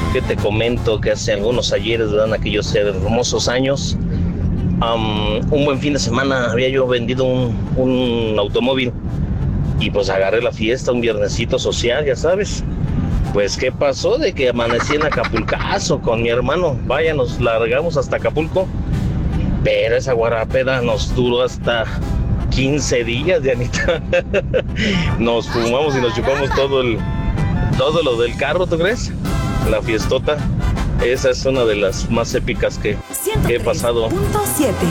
¿Qué te comento? Que hace algunos ayeres, ¿verdad? En aquellos hermosos años, un buen fin de semana había yo vendido un automóvil y pues agarré la fiesta, un viernesito social, ya sabes. Pues, ¿qué pasó? De que amanecí en Acapulcazo con mi hermano. Vaya, nos largamos hasta Acapulco, pero esa guarapeda nos duró hasta 15 días, Dianita. Nos fumamos y nos chupamos todo lo del carro, ¿tú crees? La fiestota. Esa es una de las más épicas que he pasado. 103.7